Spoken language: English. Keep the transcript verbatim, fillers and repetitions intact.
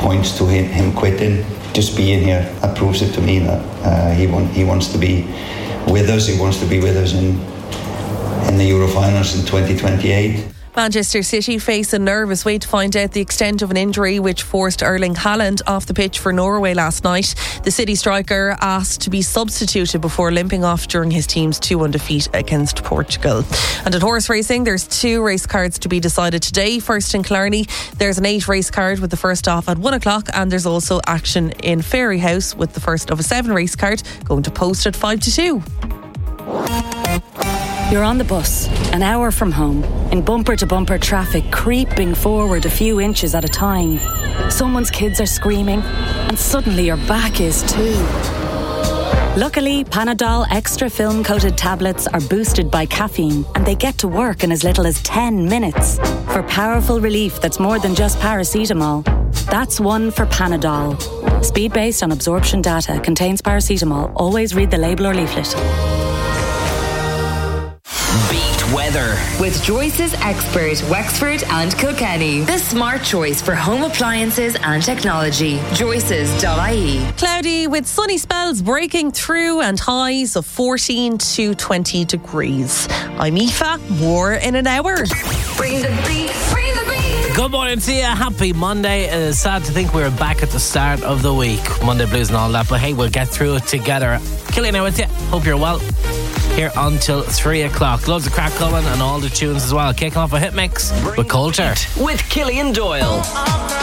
points to him, him quitting. Just being here, that proves it to me that uh, he want, he wants to be with us. He wants to be with us in in the Euro finals in twenty twenty-eight. Manchester City face a nervous wait to find out the extent of an injury which forced Erling Haaland off the pitch for Norway last night. The City striker asked to be substituted before limping off during his team's two one defeat against Portugal. And at horse racing, there's two race cards to be decided today. First in Killarney, there's an eight race card with the first off at one o'clock, and there's also action in Fairyhouse with the first of a seven race card going to post at five to two. You're on the bus, an hour from home, in bumper-to-bumper traffic, creeping forward a few inches at a time. Someone's kids are screaming, and suddenly your back is too. Luckily, Panadol Extra film-coated tablets are boosted by caffeine, and they get to work in as little as ten minutes. For powerful relief that's more than just paracetamol. That's one for Panadol. Speed based on absorption data, contains paracetamol. Always read the label or leaflet. Beat weather with Joyce's Expert, Wexford and Kilkenny. The smart choice for home appliances and technology. Joyces dot I E. Cloudy with sunny spells breaking through and highs of fourteen to twenty degrees. I'm Aoife. More in an hour. Bring the beat, bring the beat. Good morning to you. Happy Monday. It is sad to think we're back at the start of the week. Monday blues and all that. But hey, we'll get through it together. Killian here with you. Hope you're well. Here until three o'clock. Loads of crack coming and all the tunes as well. Kicking off a hit mix with Coulter. With Killian Doyle.